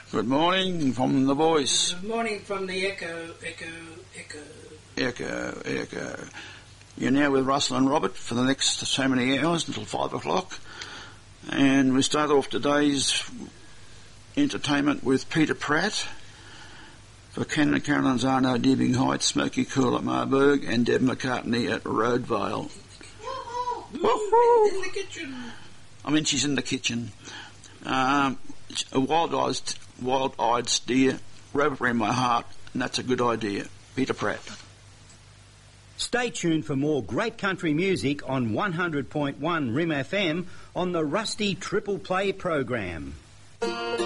Good morning from the voice. Good morning from the echo. You're now with Russell and Robert for the next so many hours until 5 o'clock. And we start off today's entertainment with Peter Pratt for Ken and Carolyn Zarno, Deebing Heights, Smoky Cool at Marburg, and Deb McCartney at Roadvale. In the kitchen. I mean, she's in the kitchen. A wild-eyed steer, Rover in my heart, and that's a good idea. Peter Pratt. Stay tuned for more great country music on 100.1 Rim FM on the Rusty Triple Play program.